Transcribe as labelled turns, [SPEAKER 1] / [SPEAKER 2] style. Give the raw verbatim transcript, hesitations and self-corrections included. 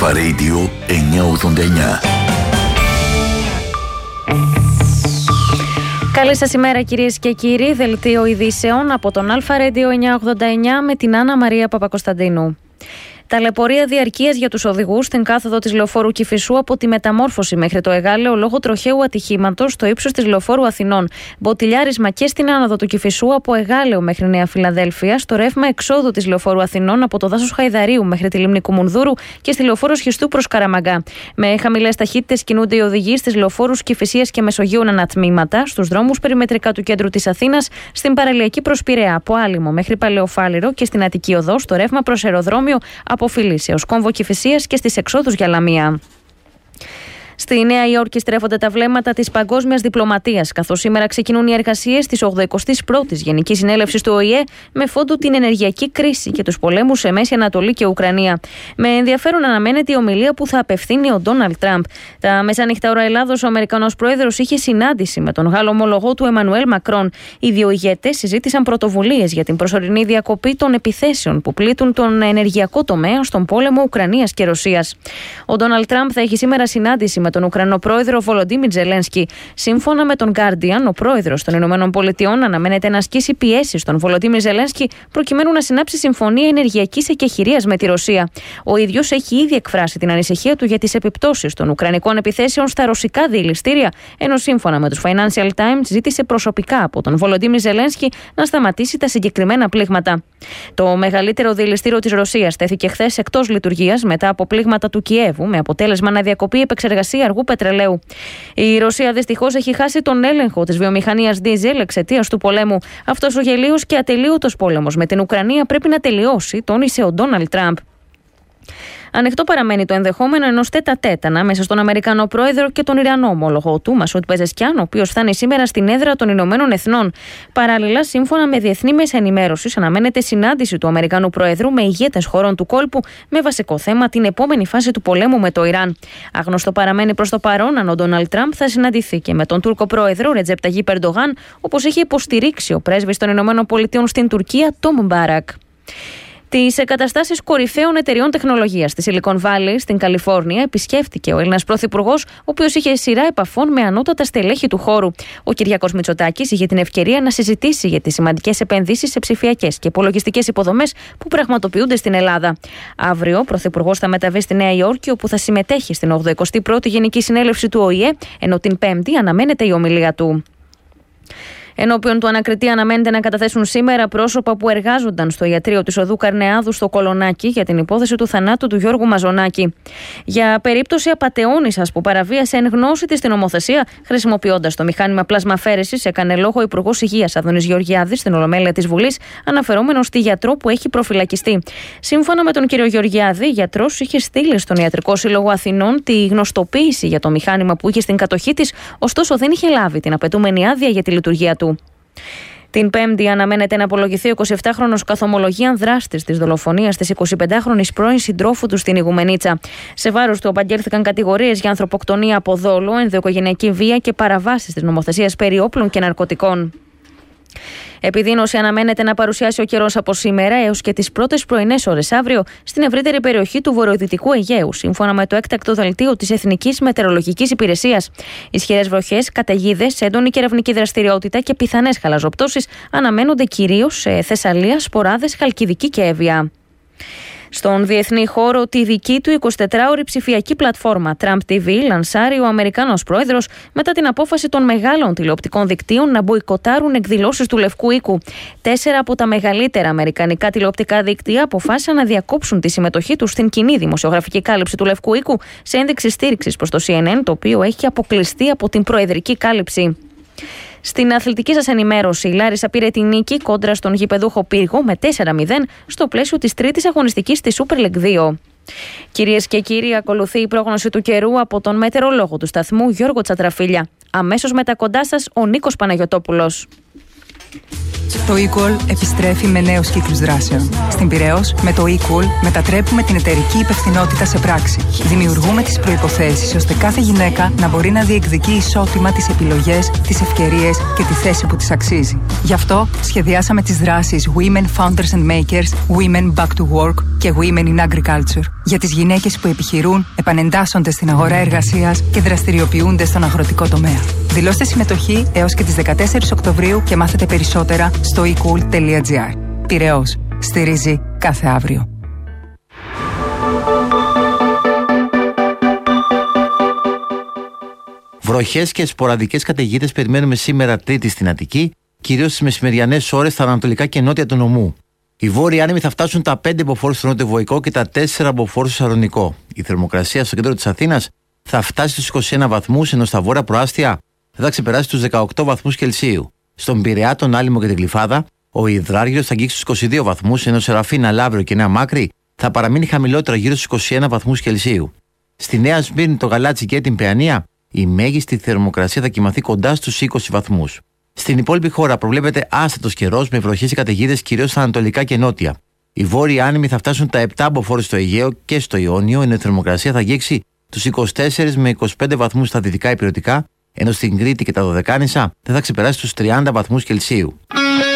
[SPEAKER 1] Αλφα Radio εννιακόσια ογδόντα εννιά.
[SPEAKER 2] Καλή σας ημέρα κυρίες και κύριοι, δελτίο ειδήσεων από τον Αλφα Radio εννιακόσια ογδόντα εννιά με την Άννα Μαρία Παπακοσταντίνου. Ταλαιπωρία διαρκείας για τους οδηγούς στην κάθοδο της λεωφόρου Κηφισού από τη Μεταμόρφωση μέχρι το Εγάλεο λόγω τροχαίου ατυχήματος στο ύψος της λεωφόρου Αθηνών. Μποτιλιάρισμα και στην άνοδο του Κηφισού από Εγάλεο μέχρι Νέα Φιλαδέλφεια, στο ρεύμα εξόδου της λεωφόρου Αθηνών από το δάσος Χαϊδαρίου μέχρι τη λίμνη Κουμουνδούρου και στη λεωφόρο Σχιστού προς Καραμαγκά. Με χαμηλές ταχύτητες κινούνται οι οδηγοί στις λεωφόρους Κηφισίας και Μεσογείου ανατμήματα, στους δρόμους περιμετρικά του κέντρου της Αθήνας, στην παραλιακή προς Πειραιά από Άλυμο μέχρι Παλαιοφάλιρο και στην Αττική Οδό, στο ρεύμα προς αεροδρόμιο από Φιλής έως Κόμβο Κηφισίας και στις εξόδους για Λαμία. Στη Νέα Υόρκη στρέφονται τα βλέμματα της παγκόσμιας διπλωματίας, καθώς σήμερα ξεκινούν οι εργασίες της ογδοηκοστής πρώτης Γενικής Συνέλευσης του Ο Η Ε με φόντο την ενεργειακή κρίση και τους πολέμους σε Μέση Ανατολή και Ουκρανία. Με ενδιαφέρον αναμένεται η ομιλία που θα απευθύνει ο Ντόναλντ Τραμπ. Τα μεσάνυχτα ώρα Ελλάδος, ο Αμερικανός πρόεδρος είχε συνάντηση με τον Γάλλο ομολογό του Εμμανουέλ Μακρόν. Οι δύο ηγέτες συζήτησαν πρωτοβουλίες για την προσωρινή διακοπή των επιθέσεων που πλήττουν τον ενεργειακό τομέα στον πόλεμο Ουκρανίας και Ρωσίας. Ο Ντόναλντ Τραμπ θα έχει σήμερα συνάντηση με τον Ουκρανό πρόεδρο Βολοντίμιρ Ζελένσκι. Σύμφωνα με τον Guardian, ο πρόεδρος των Ηνωμένων Πολιτειών αναμένεται να ασκήσει πιέσεις στον Βολοντίμιρ Ζελένσκι προκειμένου να συνάψει συμφωνία ενεργειακής εκεχηρίας με τη Ρωσία. Ο ίδιος έχει ήδη εκφράσει την ανησυχία του για τις επιπτώσεις των ουκρανικών επιθέσεων στα ρωσικά διελιστήρια, ενώ σύμφωνα με τους Financial Times ζήτησε προσωπικά από τον Βολοντίμιρ Ζελένσκι να σταματήσει τα συγκεκριμένα πλήγματα. Το μεγαλύτερο διελιστήριο της Ρωσίας τέθηκε χθες εκτός λειτουργίας μετά από πλήγματα του Κιέβου, με αποτέλεσμα να διακοπεί η επεξεργασία αργού πετρελαίου. Η Ρωσία δυστυχώς έχει χάσει τον έλεγχο της βιομηχανίας δίζελ εξαιτίας του πολέμου. Αυτός ο γελίος και ατελείωτος πόλεμος με την Ουκρανία πρέπει να τελειώσει, τόνισε ο Ντόναλντ Τραμπ. Ανοιχτό παραμένει το ενδεχόμενο ενός τέτα-τέτα ανάμεσα στον Αμερικανό πρόεδρο και τον Ιρανό ομόλογο του, Μασούτ Πεζεσκιάν, ο οποίος θα είναι σήμερα στην έδρα των Ηνωμένων Εθνών. Παράλληλα, σύμφωνα με διεθνή μέσα ενημέρωσης, αναμένεται συνάντηση του Αμερικανού πρόεδρου με ηγέτες χωρών του κόλπου, με βασικό θέμα την επόμενη φάση του πολέμου με το Ιράν. Αγνωστό παραμένει προς το παρόν αν ο Ντόναλντ Τραμπ θα συναντηθεί και με τον Τούρκο πρόεδρο Ρετζέπ Ταγίπ Ερντογάν, όπως έχει υποστηρίξει ο πρέσβης των Ηνωμένων Πολιτειών στην Τουρκία, Τόμ Μπάρακ. Τις εγκαταστάσεις κορυφαίων εταιριών τεχνολογίας στη Silicon Valley, στην Καλιφόρνια, επισκέφτηκε ο Έλληνας πρωθυπουργός, ο οποίος είχε σειρά επαφών με ανώτατα στελέχη του χώρου. Ο Κυριάκος Μητσοτάκης είχε την ευκαιρία να συζητήσει για τις σημαντικές επενδύσεις σε ψηφιακές και υπολογιστικές υποδομές που πραγματοποιούνται στην Ελλάδα. Αύριο, ο πρωθυπουργός θα μεταβεί στη Νέα Υόρκη, όπου θα συμμετέχει στην ογδοηκοστή πρώτη Γενική Συνέλευση του Ο Η Ε, ενώ την Πέμπτη αναμένεται η ομιλία του. Ενώπιον του ανακριτή αναμένεται να καταθέσουν σήμερα πρόσωπα που εργάζονταν στο ιατρείο της οδού Καρνεάδου στο Κολονάκι για την υπόθεση του θανάτου του Γιώργου Μαζονάκη. Για περίπτωση απατεώνισσας που παραβίασε εν γνώση της την νομοθεσία, χρησιμοποιώντας το μηχάνημα πλασμαφέρεσης, έκανε λόγο ο Υπουργός Υγείας Άδωνης Γεωργιάδης στην Ολομέλεια της Βουλής, αναφερόμενος στη γιατρό που έχει προφυλακιστεί. Σύμφωνα με τον κύριο Γεωργιάδη, γιατρός είχε στείλει στον Ιατρικό Σύλλογο Αθηνών τη γνωστοποίηση για το μηχάνημα που είχε στην κατοχή της, ωστόσο δεν είχε λάβει την απαιτούμενη άδεια για τη λειτουργία του. Την Πέμπτη αναμένεται να απολογηθεί ο εικοσιεπτάχρονος καθομολογίαν δράστης της δολοφονίας της εικοσιπεντάχρονης πρώην συντρόφου του στην Ιγουμενίτσα. Σε βάρος του απαγγέλθηκαν κατηγορίες για ανθρωποκτονία από δόλο, ενδοοικογενειακή βία και παραβάσεις της νομοθεσίας περί όπλων και ναρκωτικών. Επιδείνωση αναμένεται να παρουσιάσει ο καιρός από σήμερα έως και τις πρώτες πρωινές ώρες αύριο στην ευρύτερη περιοχή του βορειοδυτικού Αιγαίου, σύμφωνα με το έκτακτο δελτίο της Εθνικής Μετεωρολογικής Υπηρεσίας. Ισχυρές βροχές, καταιγίδες, έντονη κεραυνική δραστηριότητα και πιθανές χαλαζοπτώσεις αναμένονται κυρίως σε Θεσσαλία, Σποράδες, Χαλκιδική και Εύβοια. Στον διεθνή χώρο, τη δική του εικοσιτετράωρη ψηφιακή πλατφόρμα Trump τι βι λανσάρει ο Αμερικανός πρόεδρος μετά την απόφαση των μεγάλων τηλεοπτικών δικτύων να μποϊκοτάρουν εκδηλώσεις του Λευκού Οίκου. Τέσσερα από τα μεγαλύτερα αμερικανικά τηλεοπτικά δίκτυα αποφάσισαν να διακόψουν τη συμμετοχή τους στην κοινή δημοσιογραφική κάλυψη του Λευκού Οίκου σε ένδειξη στήριξης προς το σι εν εν, το οποίο έχει αποκλειστεί από την προεδρική κάλυψη. Στην αθλητική σας ενημέρωση, η Λάρισα πήρε τη νίκη κόντρα στον γηπεδούχο Πύργο με τέσσερα μηδέν στο πλαίσιο της τρίτης αγωνιστικής στη Super League δύο. Κυρίες και κύριοι, ακολουθεί η πρόγνωση του καιρού από τον μετεωρολόγο του σταθμού Γιώργο Τσατραφίλια. Αμέσως μετά κοντά σας ο Νίκος Παναγιωτόπουλος.
[SPEAKER 3] Το eCall επιστρέφει με νέους κύκλους δράσεων. Στην Πειραιώς, με το eCall μετατρέπουμε την εταιρική υπευθυνότητα σε πράξη. Δημιουργούμε τις προϋποθέσεις ώστε κάθε γυναίκα να μπορεί να διεκδικεί ισότιμα τις επιλογές, τις ευκαιρίες και τη θέση που της αξίζει. Γι' αυτό σχεδιάσαμε τις δράσεις Women Founders and Makers, Women Back to Work, και Women in Agriculture για τις γυναίκες που επιχειρούν, επανεντάσσονται στην αγορά εργασίας και δραστηριοποιούνται στον αγροτικό τομέα. Δηλώστε συμμετοχή έως και τις δεκατέσσερις Οκτωβρίου και μάθετε περισσότερα στο e cool τελεία gr. Πειραιώς. Στηρίζει κάθε αύριο.
[SPEAKER 4] Βροχές και σποραδικές καταιγίδες περιμένουμε σήμερα Τρίτη στην Αττική, κυρίως στις μεσημεριανές ώρες στα ανατολικά και νότια του νομού. Οι βόρειοι άνεμοι θα φτάσουν τα πέντε μποφόρ στο νότιο-βοϊκό και τα τέσσερα μποφόρ στο Σαλονικό. Η θερμοκρασία στο κέντρο της Αθήνας θα φτάσει στους είκοσι ένα βαθμούς, ενώ στα βόρεια προάστια θα ξεπεράσει τους δεκαοκτώ βαθμούς Κελσίου. Στον Πειραιά, τον Άλυμο και την Γλυφάδα, ο υδράργυρος θα αγγίξει στους είκοσι δύο βαθμούς, ενώ σε Ραφίνα, Λαύριο και Νέα Μάκρη θα παραμείνει χαμηλότερα γύρω στους είκοσι ένα βαθμούς Κελσίου. Στη Νέα Σμύρνη, το Γαλάτσι και την Παιανία, η μέγιστη θερμοκρασία θα κοιμαθεί κοντά στους είκοσι βαθμούς. Στην υπόλοιπη χώρα προβλέπεται άστατος καιρός με βροχές και καταιγίδες κυρίως στα ανατολικά και νότια. Οι βόρειοι άνεμοι θα φτάσουν τα επτά μποφόρ στο Αιγαίο και στο Ιόνιο, ενώ η θερμοκρασία θα αγγίξει τους είκοσι τέσσερα με είκοσι πέντε βαθμούς στα δυτικά υπηρετικά, ενώ στην Κρήτη και τα Δωδεκάνησα δεν θα ξεπεράσει τους τριάντα βαθμούς Κελσίου.